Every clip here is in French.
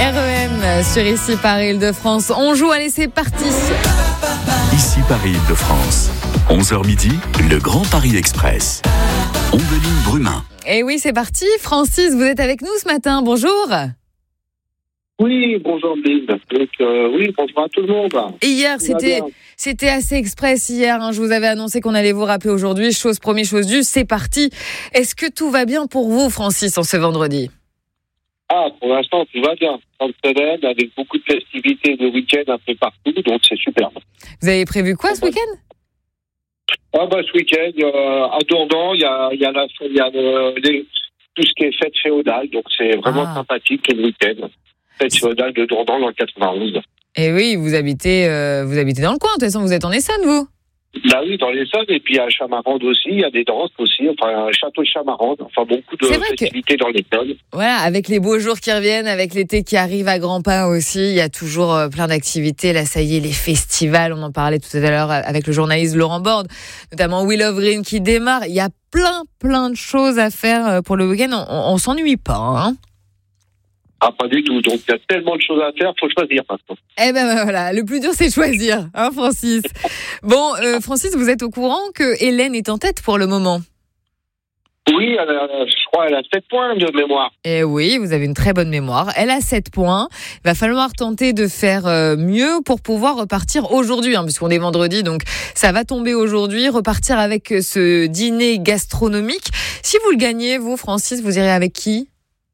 REM sur Ici Paris Île-de-France. On joue, allez c'est parti. Ici Paris Île-de-France. 11h midi, le Grand Paris Express. Ombeline Brumin. Et oui, c'est parti. Francis, vous êtes avec nous ce matin. Bonjour. Oui, bonjour Bill. Donc, oui, bonjour à tout le monde. Hier, c'était assez express hier. Je vous avais annoncé qu'on allait vous rappeler aujourd'hui. Chose promis, chose due, c'est parti. Est-ce que tout va bien pour vous, Francis, en ce vendredi ? Ah, pour l'instant, tout va bien. En semaine, avec beaucoup de festivités de week-end un peu partout, donc c'est superbe. Vous avez prévu quoi ce week-end ? Ce week-end, à Dourdan, il y a tout ce qui est fête féodale, donc c'est vraiment sympathique le week-end. Fête féodale de Dourdan dans le 91. Et oui, vous habitez dans le coin. De toute façon, vous êtes en Essonne, vous ? Là, oui, dans l'Essonne, et puis à Chamarande aussi, il y a des danses aussi, enfin, un château de Chamarande, enfin, beaucoup de festivités dans l'Essonne. Voilà, avec les beaux jours qui reviennent, avec l'été qui arrive à grands pas aussi, il y a toujours plein d'activités. Là, ça y est, les festivals, on en parlait tout à l'heure avec le journaliste Laurent Borde, notamment We Love Green qui démarre. Il y a plein de choses à faire pour le week-end. On s'ennuie pas, hein. Ah, pas du tout. Donc, il y a tellement de choses à faire, faut choisir maintenant. Eh ben voilà, le plus dur, c'est choisir, hein, Francis. Bon, Francis, vous êtes au courant que Hélène est en tête pour le moment ? Oui, je crois qu'elle a 7 points de mémoire. Eh oui, vous avez une très bonne mémoire. Elle a 7 points. Il va falloir tenter de faire mieux pour pouvoir repartir aujourd'hui, puisqu'on est vendredi, donc ça va tomber aujourd'hui. Repartir avec ce dîner gastronomique. Si vous le gagnez, vous, Francis, vous irez avec qui ?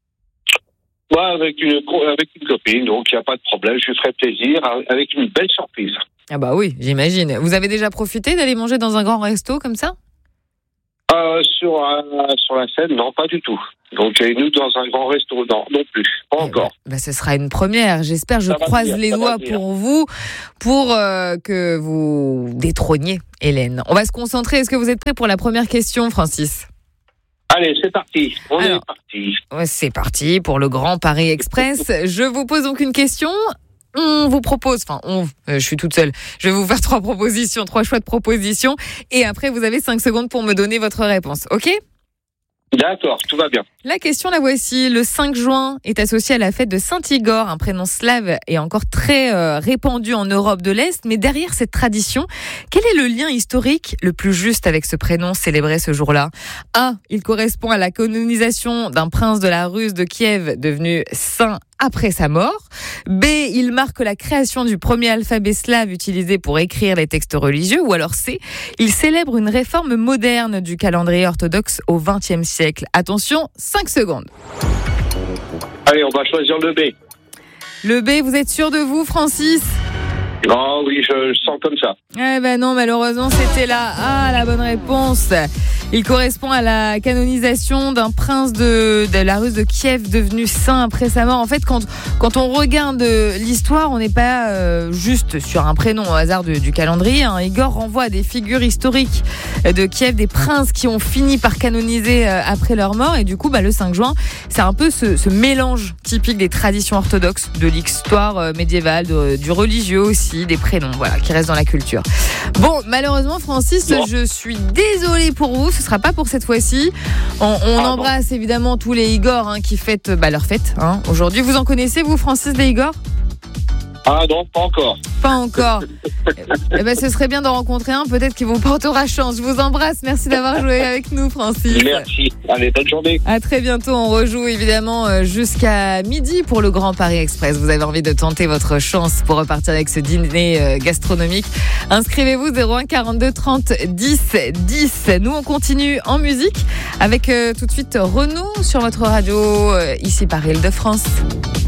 Avec une copine, donc il n'y a pas de problème, je lui ferai plaisir, avec une belle surprise. Ah bah oui, j'imagine. Vous avez déjà profité d'aller manger dans un grand resto comme ça ? Sur la scène, non, pas du tout. Donc, et nous, dans un grand resto, non plus, pas encore. Ce sera une première, j'espère, je croise les doigts pour vous, pour que vous détrôniez Hélène. On va se concentrer, est-ce que vous êtes prêts pour la première question, Francis ? Allez, c'est parti. On est parti. C'est parti pour le Grand Paris Express. Je vous pose donc une question. On vous propose, je suis toute seule. Je vais vous faire 3 choix de propositions. Et après, vous avez 5 secondes pour me donner votre réponse. OK ? D'accord, tout va bien. La question, la voici. Le 5 juin est associé à la fête de Saint-Igor, un prénom slave et encore très répandu en Europe de l'Est. Mais derrière cette tradition, quel est le lien historique le plus juste avec ce prénom célébré ce jour-là ? A. Il correspond à la canonisation d'un prince de la Rus de Kiev devenu saint après sa mort. B. Il marque la création du premier alphabet slave utilisé pour écrire les textes religieux. Ou alors C. Il célèbre une réforme moderne du calendrier orthodoxe au XXe siècle. Attention, 5 secondes. Allez, on va choisir le B. Le B, vous êtes sûr de vous, Francis ? Oh oui, je sens comme ça. Eh ben non, malheureusement, c'était la bonne réponse. Il correspond à la canonisation d'un prince de la Rus de Kiev devenu saint après sa mort. En fait, quand on regarde l'histoire, on n'est pas juste sur un prénom au hasard du calendrier. Igor renvoie à des figures historiques de Kiev, des princes qui ont fini par canoniser après leur mort. Et du coup, le 5 juin, c'est un peu ce mélange typique des traditions orthodoxes, de l'histoire médiévale, du religieux aussi, des prénoms, qui restent dans la culture. Bon, malheureusement, Francis, je suis désolée pour vous. Ce sera pas pour cette fois-ci. On embrasse évidemment tous les Igor qui fêtent leur fête aujourd'hui. Vous en connaissez, vous, Francis, les Igor ? Ah non, pas encore. Pas encore. Ce serait bien d'en rencontrer un, peut-être qu'il vous portera chance. Je vous embrasse, merci d'avoir joué avec nous, Francis. Merci, allez, bonne journée. À très bientôt, on rejoue évidemment jusqu'à midi pour le Grand Paris Express. Vous avez envie de tenter votre chance pour repartir avec ce dîner gastronomique. Inscrivez-vous 01 42 30 10 10. Nous, on continue en musique avec tout de suite Renaud sur votre radio, ici Paris Île-de-France.